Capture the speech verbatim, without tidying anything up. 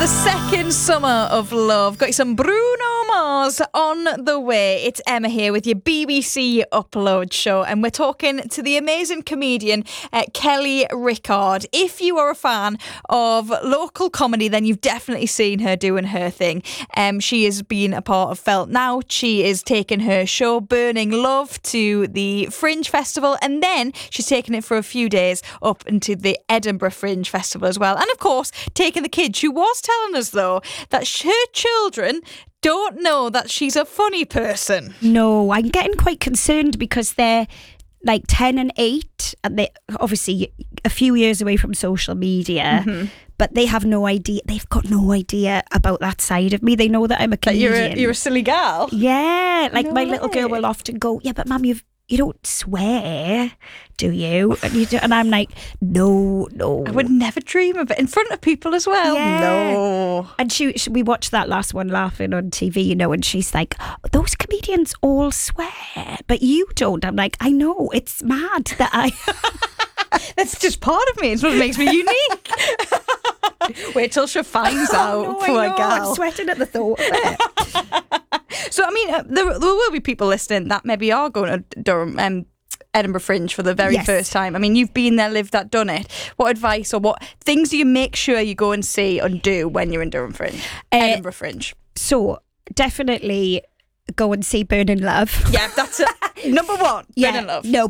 the second summer of love. Got you some Bruno Mars on the way. It's Emma here with your B B C Upload show, and we're talking to the amazing comedian uh, Kelly Rickard. If you are a fan of local comedy, then you've definitely seen her doing her thing. Um, she has been a part of Felt Now. She is taking her show Burning Love to the Fringe Festival, and then she's taking it for a few days up into the Edinburgh Fringe Festival as well. And of course, taking the kids. She was telling us though that her children don't know that she's a funny person. No, I'm getting quite concerned because they're like ten and eight, and they obviously a few years away from social media. Mm-hmm. But they have no idea. They've got no idea about that side of me. They know that I'm a comedian. That you're a, you're a silly gal. Yeah, like no my way. little girl will often go, "Yeah, but Mum, you've you don't swear, do you?" And you do, and I'm like, "No, no." I would never dream of it in front of people as well. Yeah. No. And she, she, we watched that last one laughing on T V, you know, and she's like, "Those comedians all swear, but you don't." I'm like, "I know, it's mad that I." That's just part of me. It's what makes me unique. Wait till she finds out, oh, no, poor I know. gal. I'm sweating at the thought of it. So, I mean, uh, there, there will be people listening that maybe are going to Durham, um, Edinburgh Fringe for the very yes. first time. I mean, you've been there, lived that, done it. What advice or what things do you make sure you go and see and do when you're in Durham Fringe? Uh, Edinburgh Fringe. So, definitely go and see Burning Love. Yeah, that's it. Number one, yeah, Burning Love. No,